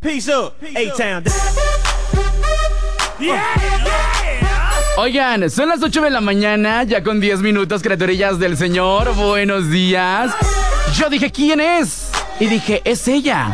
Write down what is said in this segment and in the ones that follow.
Peace up, A-Town. Yeah. Oigan, son las 8 de la mañana, ya con 10 minutos, criaturillas del Señor. Buenos días. Yo dije, ¿quién es? Y dije, es ella.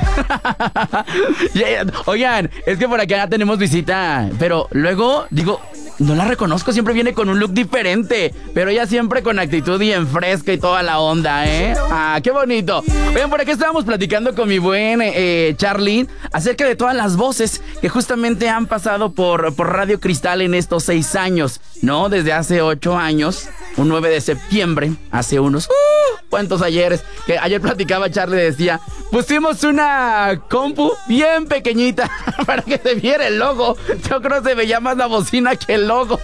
Oigan, es que por acá tenemos visita, pero luego digo, no la reconozco, siempre viene con un look diferente, pero ella siempre con actitud y en fresca y toda la onda, ¿eh? Ah, qué bonito. Oigan, por aquí estábamos platicando con mi buen Charlie acerca de todas las voces que justamente han pasado por Radio Cristal en estos 6 años, ¿no? Desde hace 8 años, un 9 de septiembre, hace unos... ¿cuántos ayeres? Que ayer platicaba Charlie, decía, pusimos una compu bien pequeñita para que se viera el logo. Yo creo que se veía más la bocina que el logo.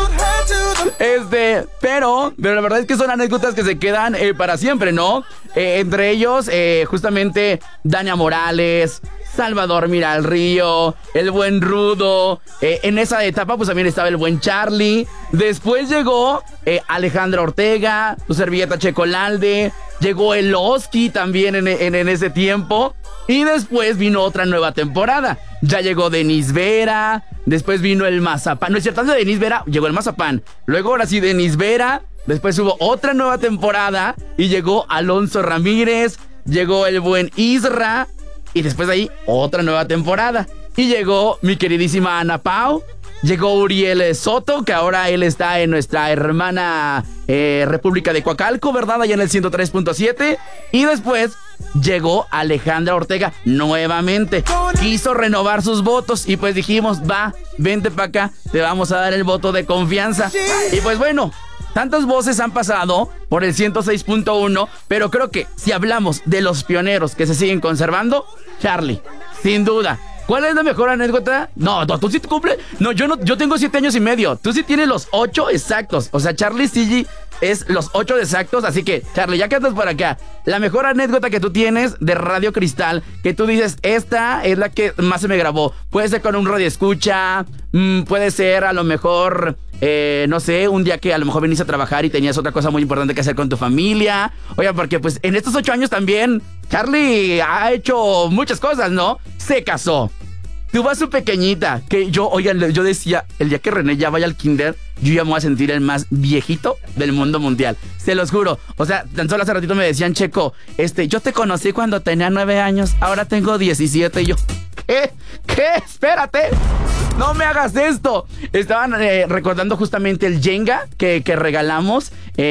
Pero la verdad es que son anécdotas que se quedan para siempre, ¿no? Entre ellos, justamente, Dania Morales, Salvador Miralrío, el buen Rudo. En esa etapa pues también estaba el buen Charlie. Después llegó Alejandra Ortega, tu servilleta Checolalde. Llegó el Oski también en ese tiempo. Y después vino otra nueva temporada. Ya llegó Denis Vera. Después vino el Mazapán. No es cierto, antes de Denis Vera llegó el Mazapán. Luego ahora sí Denis Vera. Después hubo otra nueva temporada y llegó Alonso Ramírez. Llegó el buen Isra. Y después de ahí, otra nueva temporada. Y llegó mi queridísima Ana Pau. Llegó Uriel Soto, que ahora él está en nuestra hermana República de Coacalco, ¿verdad? Allá en el 103.7. Y después llegó Alejandra Ortega nuevamente. Quiso renovar sus votos y pues dijimos, va, vente para acá, te vamos a dar el voto de confianza. Y pues bueno, tantas voces han pasado por el 106.1, pero creo que si hablamos de los pioneros que se siguen conservando, Charlie, sin duda. ¿Cuál es la mejor anécdota? No, tú sí te cumple. No, yo tengo 7 años y medio. Tú sí tienes los 8 exactos. O sea, Charlie sí es los 8 exactos. Así que, Charlie, ya que estás por acá, la mejor anécdota que tú tienes de Radio Cristal, que tú dices, esta es la que más se me grabó. Puede ser con un radioescucha, puede ser a lo mejor... no sé, un día que a lo mejor venís a trabajar y tenías otra cosa muy importante que hacer con tu familia. Oiga, porque pues en estos 8 años también Charlie ha hecho muchas cosas, ¿no? Se casó, tuvo a su pequeñita, que yo decía, el día que René ya vaya al kinder, yo ya me voy a sentir el más viejito del mundo mundial. Se los juro. O sea, tan solo hace ratito me decían, Checo, yo te conocí cuando tenía 9 años, ahora tengo 17. Y yo, ¿qué? Espérate. No me hagas esto. Estaban recordando justamente el Jenga que regalamos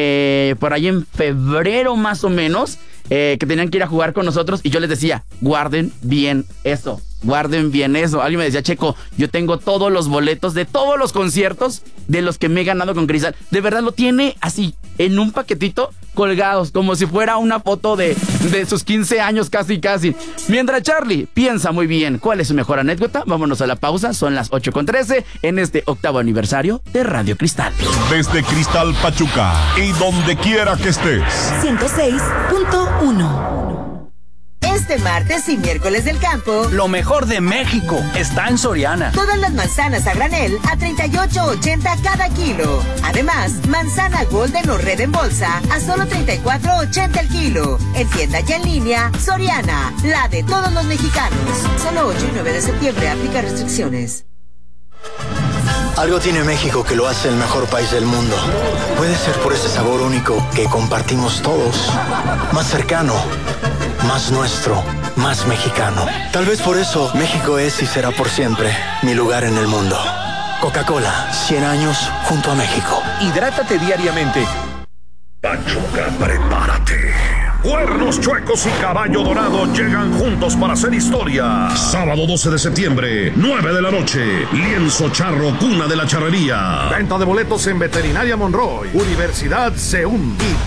por ahí en febrero más o menos, que tenían que ir a jugar con nosotros. Y yo les decía, guarden bien eso. Guarden bien eso. Alguien me decía, Checo, yo tengo todos los boletos de todos los conciertos de los que me he ganado con Cristal. De verdad lo tiene así, en un paquetito, colgados, como si fuera una foto de sus 15 años casi. Mientras Charlie piensa muy bien cuál es su mejor anécdota, vámonos a la pausa. Son las 8:13 en este 8º aniversario de Radio Cristal. Desde Cristal Pachuca y donde quiera que estés. 106.1. Este martes y miércoles del campo, lo mejor de México está en Soriana. Todas las manzanas a granel a $38.80 cada kilo. Además, manzana Golden o Red en bolsa a solo $34.80 el kilo. En tienda y en línea, Soriana, la de todos los mexicanos. Solo 8 y 9 de septiembre aplica restricciones. Algo tiene México que lo hace el mejor país del mundo. Puede ser por ese sabor único que compartimos todos. Más cercano, más nuestro, más mexicano. Tal vez por eso México es y será por siempre mi lugar en el mundo. Coca-Cola, 100 años junto a México. Hidrátate diariamente. Pachuca, prepárate. Cuernos Chuecos y Caballo Dorado llegan juntos para hacer historia. Sábado 12 de septiembre, 9 de la noche. Lienzo Charro, cuna de la charrería. Venta de boletos en Veterinaria Monroy, Universidad CEUM y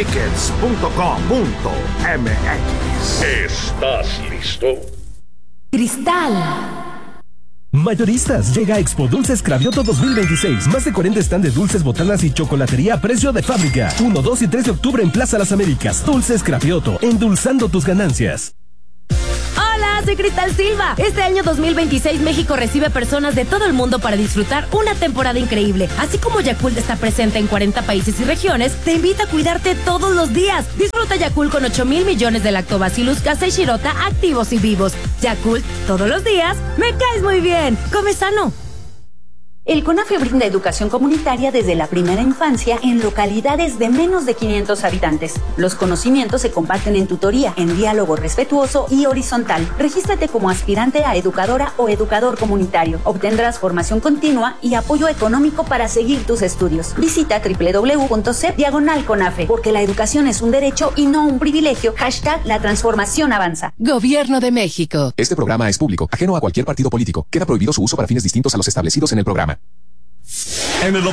toptickets.com.mx. ¿Estás listo? Cristal. Mayoristas, llega a Expo Dulces Cravioto 2026. Más de 40 stand de dulces, botanas y chocolatería a precio de fábrica. 1, 2 y 3 de octubre en Plaza Las Américas. Dulces Cravioto, endulzando tus ganancias. Hola, soy Cristal Silva. Este año 2026 México recibe personas de todo el mundo para disfrutar una temporada increíble. Así como Yakult está presente en 40 países y regiones, te invita a cuidarte todos los días. Disfruta Yakult con 8,000 millones de Lactobacillus casei shirota activos y vivos. Yakult, todos los días, me caes muy bien. Come sano. El CONAFE brinda educación comunitaria desde la primera infancia en localidades de menos de 500 habitantes. Los conocimientos se comparten en tutoría, en diálogo respetuoso y horizontal. Regístrate como aspirante a educadora o educador comunitario. Obtendrás formación continua y apoyo económico para seguir tus estudios. Visita www.cep/CONAFE, porque la educación es un derecho y no un privilegio. #La transformación avanza. Gobierno de México. Este programa es público, ajeno a cualquier partido político. Queda prohibido su uso para fines distintos a los establecidos en el programa. En el